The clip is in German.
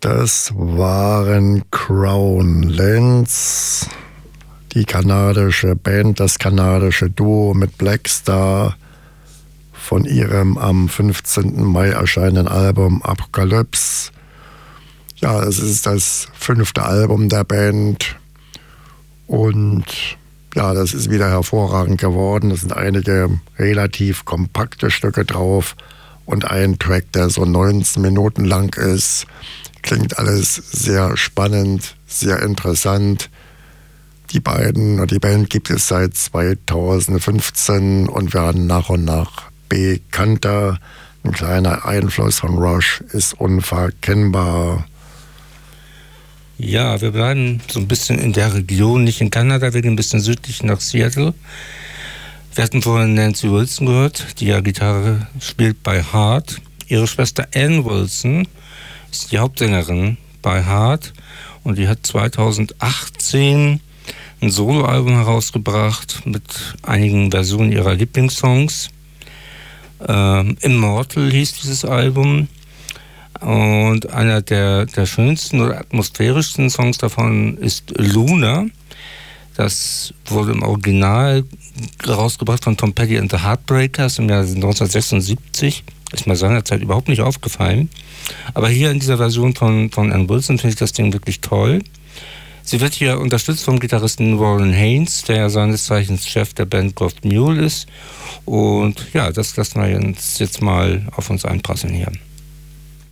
Das waren Crown Lands, die kanadische Band, das kanadische Duo mit Blackstar von ihrem am 15. Mai erscheinenden Album Apocalypse. Ja, es ist das 5. Album der Band und ja, das ist wieder hervorragend geworden. Es sind einige relativ kompakte Stücke drauf und ein Track, der so 19 Minuten lang ist. Klingt alles sehr spannend, sehr interessant. Die Band gibt es seit 2015 und werden nach und nach bekannter. Ein kleiner Einfluss von Rush ist unverkennbar. Ja, wir bleiben so ein bisschen in der Region, nicht in Kanada, wir gehen ein bisschen südlich nach Seattle. Wir hatten vorhin Nancy Wilson gehört, die ja Gitarre spielt bei Heart. Ihre Schwester Ann Wilson ist die Hauptsängerin bei Heart und die hat 2018 ein Soloalbum herausgebracht mit einigen Versionen ihrer Lieblingssongs. Immortal hieß dieses Album und einer der schönsten oder atmosphärischsten Songs davon ist Luna. Das wurde im Original rausgebracht von Tom Petty and the Heartbreakers im Jahr 1976. Ist mir seinerzeit überhaupt nicht aufgefallen. Aber hier in dieser Version von Ann Wilson finde ich das Ding wirklich toll. Sie wird hier unterstützt vom Gitarristen Warren Haynes, der ja seines Zeichens Chef der Band Goth Mule ist. Und ja, das lassen wir jetzt mal auf uns einprasseln hier.